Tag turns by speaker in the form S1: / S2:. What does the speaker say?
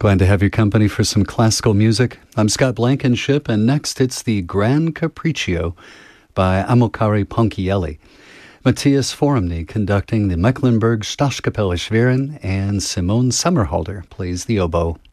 S1: Glad to have your company for some classical music. I'm Scott Blankenship, and next it's the Gran Capriccio by Amilcare Ponchielli. Matthias Foremny conducting the Mecklenburg Staatskapelle Schwerin, and Simone Sommerhalder plays the oboe.